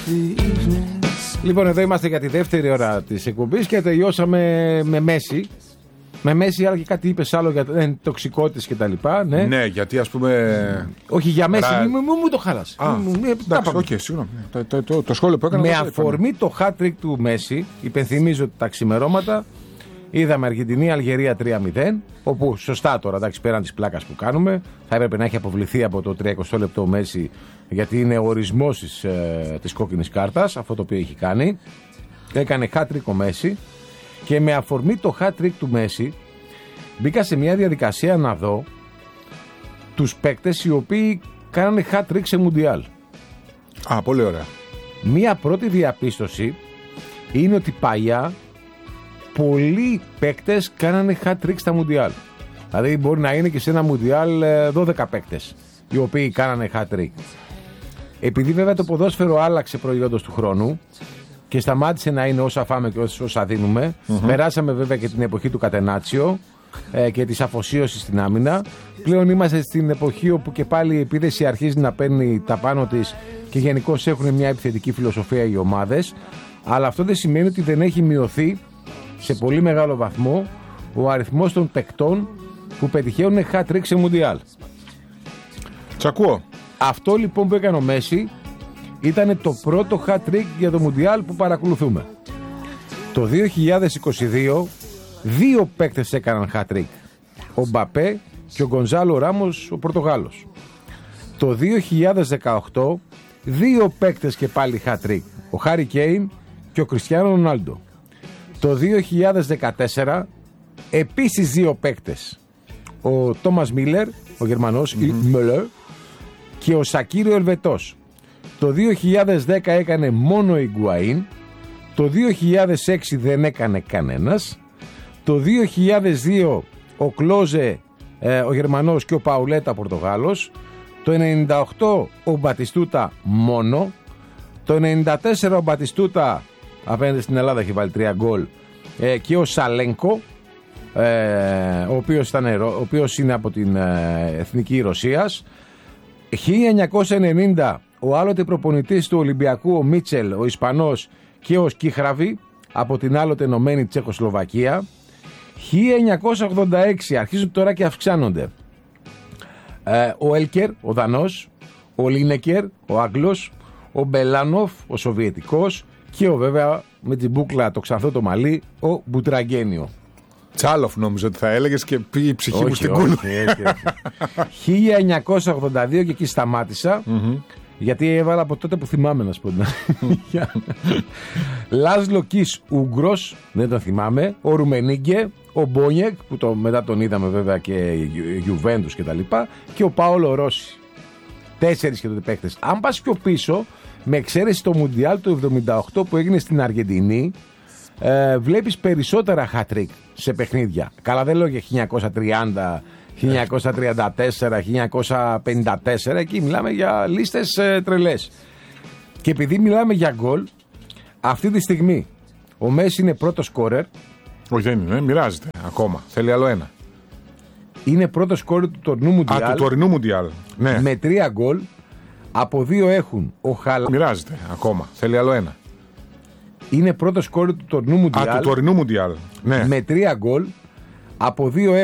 Λοιπόν, εδώ είμαστε για τη δεύτερη ώρα της εκπομπής και τελειώσαμε με Μέση. Με Μέση, αλλά και κάτι είπες άλλο για τοξικότητες και τα λοιπά. Ναι, ναι, γιατί ας πούμε. Όχι για Μέση, μου το χάλασε. Εντάξει, συγγνώμη. Το σχόλιο που έκανα. Με αφορμή το hat-trick του Μέση, υπενθυμίζω τα ξημερώματα, είδαμε Αργεντινή-Αλγερία 3-0, όπου σωστά τώρα, εντάξει, πέραν της πλάκας που κάνουμε, θα έπρεπε να έχει αποβληθεί από το 30 λεπτό ο Μέση, γιατί είναι ο ορισμός της κόκκινης κάρτας, αυτό το οποίο έχει κάνει. Έκανε hat-trick ο Μέση και με αφορμή το hat-trick του Μέση μπήκα σε μια διαδικασία να δω τους παίκτες οι οποίοι κάνανε hat-trick σε Μουντιάλ. Πολύ ωραία. Μία πρώτη διαπίστωση είναι ότι παλιά πολλοί παίκτες κάνανε hat-trick στα Μουντιάλ. Δηλαδή μπορεί να είναι και σε ένα Μουντιάλ 12 παίκτες οι οποίοι κάνανε hat-trick. Επειδή βέβαια το ποδόσφαιρο άλλαξε προϊόντος του χρόνου και σταμάτησε να είναι όσα φάμε και όσα δίνουμε, περάσαμε βέβαια και την εποχή του κατενάτσιο και της αφοσίωσης στην άμυνα. Πλέον είμαστε στην εποχή όπου και πάλι η επίθεση αρχίζει να παίρνει τα πάνω της και γενικώς έχουν μια επιθετική φιλοσοφία οι ομάδες, αλλά αυτό δεν σημαίνει ότι δεν έχει μειωθεί σε πολύ μεγάλο βαθμό ο αριθμός των παικτών που πετυχαίνουν hat-trick σε Μουντιάλ. Τσακούω. Αυτό λοιπόν που έκανε ο Μέση ήταν το πρώτο hat-trick για το Μουντιάλ που παρακολουθούμε. Το 2022 δύο παίκτες έκαναν hat-trick. Ο Μπαπέ και ο Γκονζάλο Ράμος, ο Πορτογάλος. Το 2018 δύο παίκτες και πάλι hat-trick. Ο Χάρι Κέιν και ο Κριστιάνο Ρονάλντο. Το 2014 επίσης δύο παίκτες. Ο Τόμας Μίλερ, ο Γερμανός, Müller, και ο Σακίριο Ελβετός. Το 2010 έκανε μόνο ο Ιγκουαΐν. Το 2006 δεν έκανε κανένας. Το 2002 ο Κλόζε, ο Γερμανός, και ο Παουλέτα, ο Πορτογάλος. Το 98 ο Μπατιστούτα μόνο. Το 94 ο Μπατιστούτα απέναντι στην Ελλάδα έχει βάλει 3 γκολ, και ο Σαλένκο, ο οποίος είναι από την Εθνική Ρωσίας. 1990 ο άλλοτε προπονητής του Ολυμπιακού, ο Μίτσελ, ο Ισπανός, και ο Σκίχραβη από την άλλοτε ενωμένη Τσεχοσλοβακία. 1986 αρχίζουν τώρα και αυξάνονται ο Έλκερ, ο Δανός, ο Λίνεκερ, ο Άγγλος, ο Μπελάνοφ, ο Σοβιετικός, και ο βέβαια με την μπούκλα το ξανθό το μαλλί, ο Μπουτραγγένιο. Τσάλοφ νόμιζα ότι θα έλεγες και πήγε η ψυχή μου στην κούλου. 1982 και εκεί σταμάτησα, γιατί έβαλα από τότε που θυμάμαι, να σου πω. Λάζλο Κις Ούγκρος, δεν τον θυμάμαι. Ο Ρουμενίγκε, ο Μπόνιεκ, που μετά τον είδαμε βέβαια και Γιουβέντους και τα λοιπά, και ο Πάολο Ρώση. 4 και τότε παίκτες. Αν πας πιο πίσω, με εξαίρεση το Μουντιάλ του 78 που έγινε στην Αργεντινή, βλέπεις περισσότερα hat-trick σε παιχνίδια. Καλά, δεν λέω για 1930, 1934, 1954, εκεί μιλάμε για λίστες τρελές. Και επειδή μιλάμε για γκολ, αυτή τη στιγμή ο Μέση είναι πρώτος σκόρερ. Όχι, δεν είναι, μοιράζεται ακόμα. Θέλει άλλο ένα. Είναι πρώτος σκόρερ του τωρινού Μουντιάλ. Του τωρινού Μουντιάλ. Ναι. Με 3 γκολ. Από 2 έχουν ο Χαλάνδ. Μοιράζεται ακόμα. Θέλει άλλο ένα. Είναι πρώτος σκόρερ του τωρινού Μουντιάλ. Του τωρινού Μουντιάλ. Ναι. Με 3 γκολ. Από 2